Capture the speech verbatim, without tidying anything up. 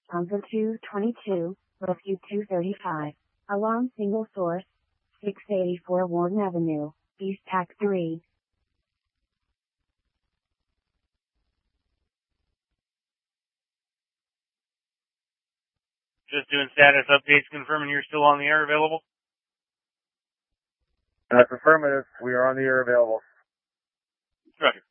Bunker two twenty-two, Rescue two thirty-five. Alarm single source, six eighty-four Warden Avenue, East Pack three. Just doing status updates, confirming you're still on the air available. That's affirmative. We are on the air available. Roger.